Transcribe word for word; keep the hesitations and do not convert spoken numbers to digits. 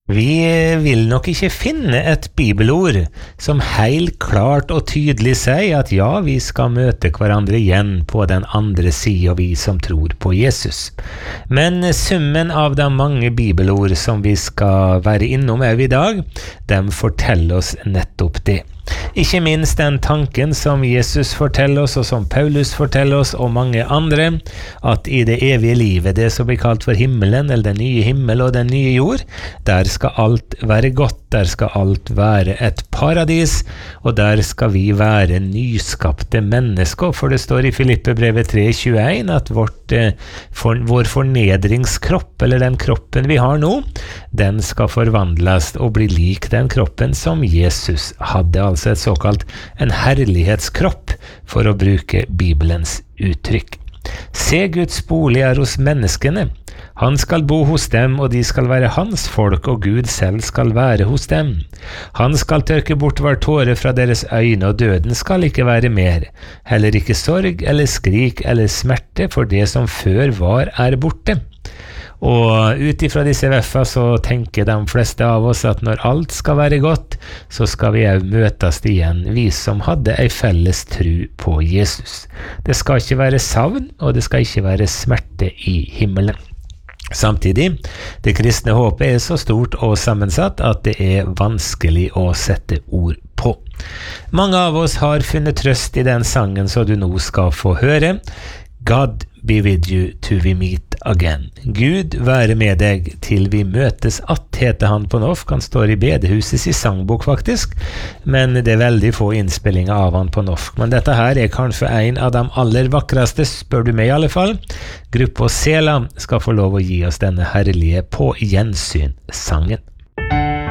Vi vil nok ikke finne et bibelord som helt klart og tydelig sier at ja, vi skal møte hverandre igjen på den andre siden, vi som tror på Jesus. Men summen av de mange bibelord som vi skal være innom her i dag, de forteller oss nettopp det. Ikke minst den tanken som Jesus forteller oss, og som Paulus forteller oss, og mange andre, at i det evige livet, det som blir kalt for himmelen, eller den nye himmel og den nye jord, der skal alt være godt, der skal alt være et paradis, og der skal vi være nyskapte mennesker, for det står i Filippebrevet tre tjueen at vårt, eh, for, vår fornedringskropp, eller den kroppen vi har nå, den skal forvandles og bli lik den kroppen som Jesus hadde, altså et såkalt en herlighetskropp, for å bruke Bibelens uttrykk. Se, Guds bolig er hos menneskene. Han skal bo hos dem, og de skal være hans folk, og Gud selv skal være hos dem. Han skal tørke bort hver tåre fra deres øyne, og døden skal ikke være mer. Heller ikke sorg eller skrik eller smerte, for det som før var er borte. Og ut ifra disse veffa så tenker de fleste av oss at når alt skal være godt, så skal vi også møtes igjen, vi som hadde ei felles tru på Jesus. Det skal ikke være savn, og det skal ikke være smerte i himmelen. Samtidig, det kristne håpet er så stort og sammensatt at det er vanskelig å sette ord på. Mange av oss har funnet trøst i den sangen som du nå skal få høre. God be with you to we meet again. Gud være med deg til vi møtes att, heter han på norsk. Han står i bedehusets i sangbok faktisk, men det er veldig få innspillinger av han på norsk. Men dette her er kanskje en av de aller vakreste, spør du meg i alle fall. Gruppa Sela skal få lov å gi oss denne herlige på gjensyn sangen.